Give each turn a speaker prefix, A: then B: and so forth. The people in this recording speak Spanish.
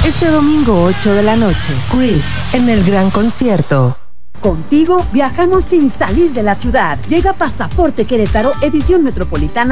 A: Este domingo 8 de la noche, Creed en el gran concierto.
B: Contigo viajamos sin salir de la ciudad. Llega Pasaporte Querétaro, edición metropolitana